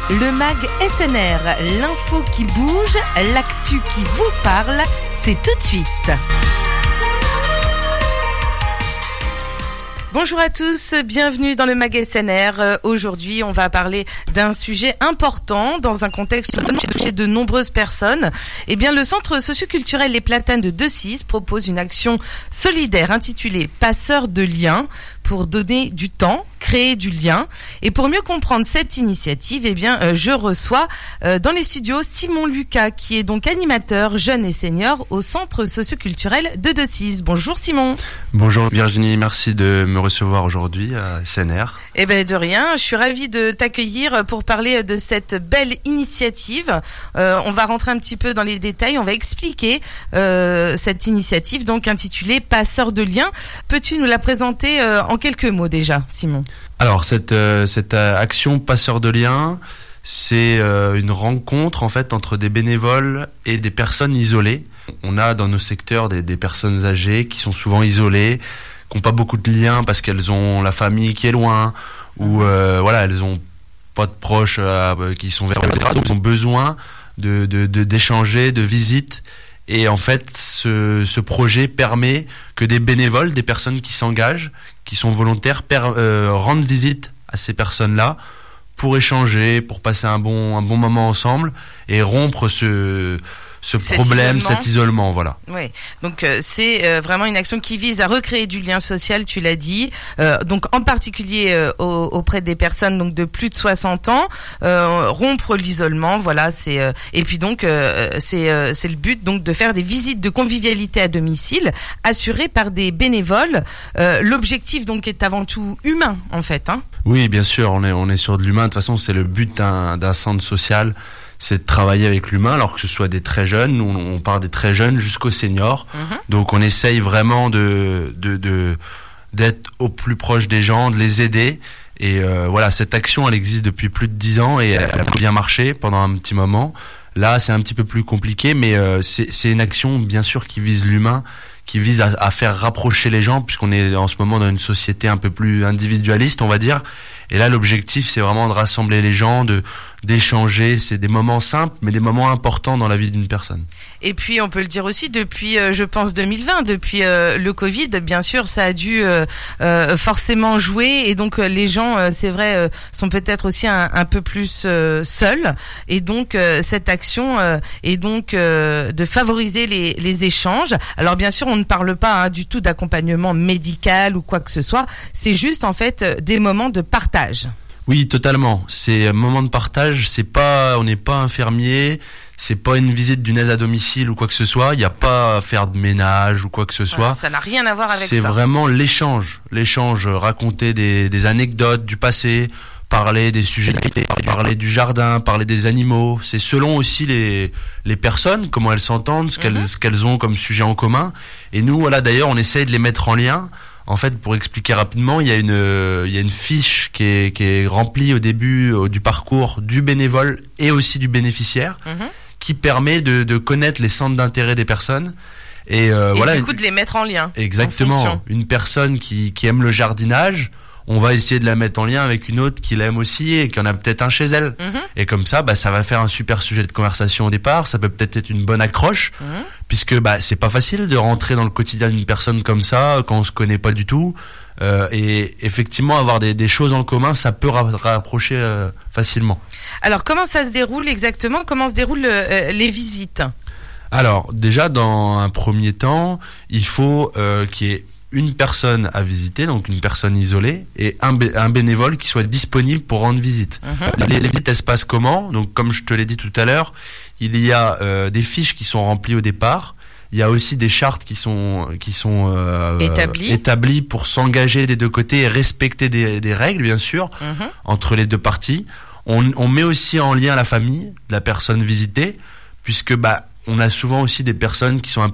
Le MAG SNR, l'info qui bouge, l'actu qui vous parle, c'est tout de suite. Bonjour à tous, bienvenue dans le MAG SNR. Aujourd'hui, on va parler d'un sujet important dans un contexte qui touche de nombreuses personnes. Eh bien, le Centre socioculturel Les Platanes de Decize propose une action solidaire intitulée « Passeurs de liens » pour donner du temps, créer du lien. Et pour mieux comprendre cette initiative, eh bien, je reçois dans les studios Simon Lucas, qui est donc animateur jeune et senior au Centre socioculturel de Decize. Bonjour Simon. Bonjour Virginie, merci de me recevoir aujourd'hui à SNR. Eh ben de rien, je suis ravie de t'accueillir pour parler de cette belle initiative. On va rentrer un petit peu dans les détails, on va expliquer cette initiative donc intitulée Passeurs de liens. Peux-tu nous la présenter en quelques mots déjà, Simon? Alors cette action Passeurs de liens, c'est une rencontre en fait entre des bénévoles et des personnes isolées. On a dans nos secteurs des personnes âgées qui sont souvent isolées, qui n'ont pas beaucoup de liens parce qu'elles ont la famille qui est loin ou elles ont pas de proches qui sont vers eux, etc. Donc ils ont besoin d'échanger, de visites. Et en fait, ce projet permet que des bénévoles, des personnes qui s'engagent, qui sont volontaires, rendent visite à ces personnes-là pour échanger, pour passer un bon moment ensemble et rompre cet isolement, voilà. Oui, donc c'est vraiment une action qui vise à recréer du lien social, tu l'as dit, donc en particulier auprès des personnes donc de plus de 60 ans, rompre l'isolement, voilà, et puis donc c'est le but donc de faire des visites de convivialité à domicile assurées par des bénévoles. L'objectif donc est avant tout humain en fait, hein. Oui, bien sûr, on est sur de l'humain. De toute façon, c'est le but d'un centre social. C'est de travailler avec l'humain, alors que ce soit des très jeunes, nous on part des très jeunes jusqu'aux seniors. Donc on essaye vraiment d'être au plus proche des gens, de les aider. Et cette action, elle existe depuis plus de 10 ans et elle a bien marché pendant un petit moment. Là, c'est un petit peu plus compliqué, mais c'est une action bien sûr qui vise l'humain, qui vise à faire rapprocher les gens, puisqu'on est en ce moment dans une société un peu plus individualiste, on va dire. Et là, l'objectif, c'est vraiment de rassembler les gens, d'échanger. C'est des moments simples, mais des moments importants dans la vie d'une personne. Et puis, on peut le dire aussi, depuis, je pense, 2020, depuis le Covid, bien sûr, ça a dû forcément jouer. Et donc, les gens, c'est vrai, sont peut-être aussi un peu plus seuls. Et donc, cette action est donc de favoriser les échanges. Alors, bien sûr, on ne parle pas du tout d'accompagnement médical ou quoi que ce soit. C'est juste, en fait, des moments de partage. Oui, totalement. C'est un moment de partage. On n'est pas infirmier. C'est pas une visite d'une aide à domicile ou quoi que ce soit. Il n'y a pas à faire de ménage ou quoi que ce soit. Ça n'a rien à voir avec ça. C'est vraiment l'échange. Raconter des anecdotes du passé, parler des sujets, parler du jardin, parler des animaux. C'est selon aussi les personnes, comment elles s'entendent, ce qu'elles ont comme sujet en commun. Et nous, d'ailleurs, on essaye de les mettre en lien. En fait, pour expliquer rapidement, il y a une fiche qui est remplie au début du parcours du bénévole et aussi du bénéficiaire, qui permet de connaître les centres d'intérêt des personnes et du coup de les mettre en lien. Exactement. Une personne qui aime le jardinage, on va essayer de la mettre en lien avec une autre qui l'aime aussi et qui en a peut-être un chez elle. Et comme ça, ça va faire un super sujet de conversation au départ. Ça peut peut-être être une bonne accroche, puisque c'est pas facile de rentrer dans le quotidien d'une personne comme ça quand on se connaît pas du tout. Et effectivement, avoir des choses en commun, ça peut rapprocher facilement. Alors, comment ça se déroule exactement? Comment se déroulent les visites? Alors, déjà, dans un premier temps, il faut qu'il y ait une personne à visiter, donc une personne isolée, et un bénévole qui soit disponible pour rendre visite. Les visites, elles se passent comment? Donc, comme je te l'ai dit tout à l'heure, il y a des fiches qui sont remplies au départ. Il y a aussi des chartes qui sont établies pour s'engager des deux côtés et respecter des règles, bien sûr, entre les deux parties. On met aussi en lien la famille de la personne visitée, puisque on a souvent aussi des personnes qui sont